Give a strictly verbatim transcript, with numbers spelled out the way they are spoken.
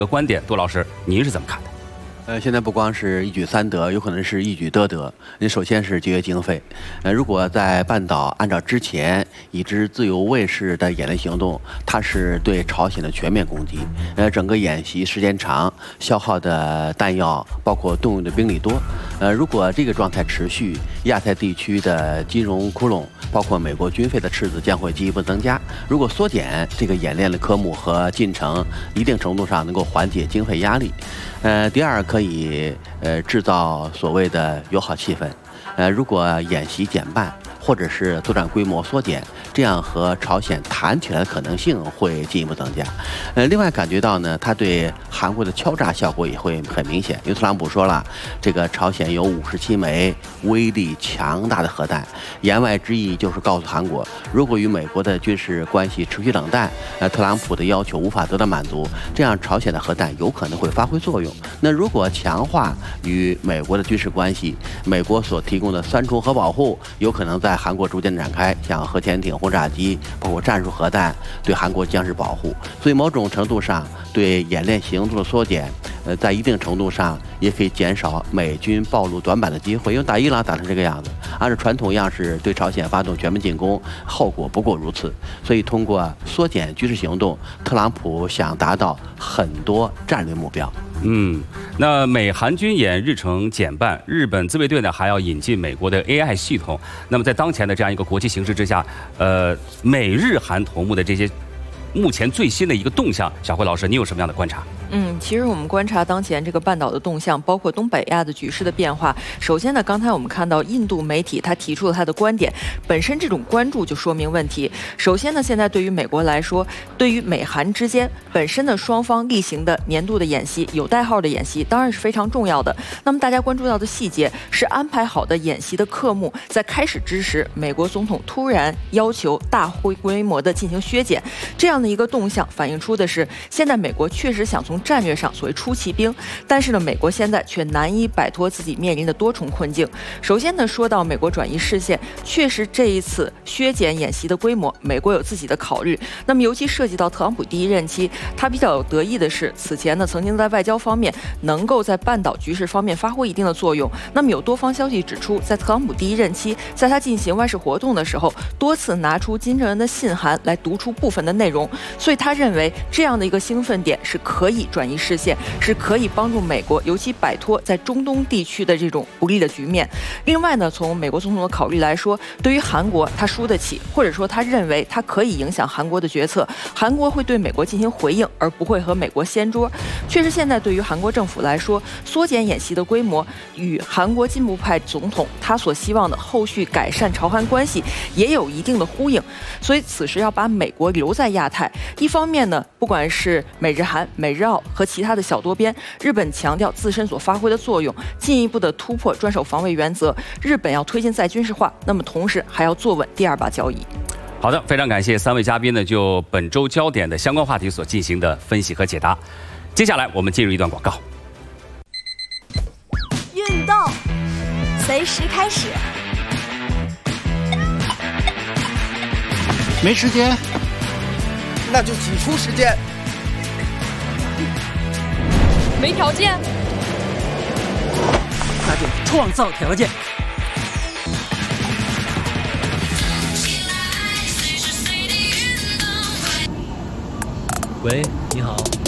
的观点，杜老师您是怎么看的？ 呃，现在不光是一举三得，有可能是一举多得。你首先是节约经费，呃，如果在半岛按照之前已知自由卫士的演练行动，它是对朝鲜的全面攻击，呃，整个演习时间长，消耗的弹药包括动用的兵力多，呃，如果这个状态持续，亚太地区的金融窟窿，包括美国军费的赤字将会进一步增加。如果缩减这个演练的科目和进程，一定程度上能够缓解经费压力。 呃，第二可以呃制造所谓的友好气氛，呃，如果演习减半或者是作战规模缩减，这样和朝鲜谈起来的可能性会进一步增加。呃，另外感觉到呢，它对韩国的敲诈效果也会很明显。因为特朗普说了，这个朝鲜有五十七枚威力强大的核弹，言外之意就是告诉韩国，如果与美国的军事关系持续冷淡，呃，特朗普的要求无法得到满足，这样朝鲜的核弹有可能会发挥作用。那如果强化与美国的军事关系，美国所提供的三重核保护有可能在韩国逐渐展开，像核潜艇、轰炸机，包括战术核弹，对韩国将是保护。所以某种程度上，对演练行动的缩减，呃，在一定程度上也可以减少美军暴露短板的机会。因为打伊朗打成这个样子，按照传统样式对朝鲜发动全面进攻，后果不过如此。所以通过缩减军事行动，特朗普想达到很多战略目标。 嗯，那美韩军演日程减半，日本自卫队呢还要引进美国的 A I 系统。那么在当前的这样一个国际形势之下，呃，美日韩同盟的这些目前最新的一个动向，小辉老师，你有什么样的观察？ 嗯，其实我们观察当前这个半岛的动向，包括东北亚的局势的变化。首先呢，刚才我们看到印度媒体他提出了他的观点，本身这种关注就说明问题。首先呢，现在对于美国来说，对于美韩之间本身的双方例行的年度的演习，有代号的演习，当然是非常重要的。那么大家关注到的细节是安排好的演习的科目，在开始之时，美国总统突然要求大规模的进行削减，这样的一个动向反映出的是，现在美国确实想从 战略上所谓出奇兵，但是呢，美国现在却难以摆脱自己面临的多重困境。首先呢，说到美国转移视线，确实这一次削减演习的规模，美国有自己的考虑。那么，尤其涉及到特朗普第一任期，他比较得意的是，此前呢曾经在外交方面能够在半岛局势方面发挥一定的作用。那么有多方消息指出，在特朗普第一任期，在他进行外事活动的时候，多次拿出金正恩的信函来读出部分的内容，所以他认为这样的一个兴奋点是可以转移视线，是可以帮助美国，尤其摆脱在中东地区的这种不利的局面。另外呢，从美国总统的考虑来说，对于韩国他输得起，或者说他认为他可以影响韩国的决策，韩国会对美国进行回应，而不会和美国掀桌。确实，现在对于韩国政府来说，缩减演习的规模与韩国进步派总统他所希望的后续改善朝韩关系也有一定的呼应。所以此时要把美国留在亚太，一方面呢，不管是美日韩、美日澳和其他的小多边，日本强调自身所发挥的作用，进一步的突破专守防卫原则。日本要推进再军事化，那么同时还要坐稳第二把交椅。 好的，非常感谢三位嘉宾呢，就本周焦点的相关话题所进行的分析和解答。接下来我们进入一段广告。 运动随时开始。 没时间， 那就挤出时间。 没条件， 那就创造条件。 喂，你好。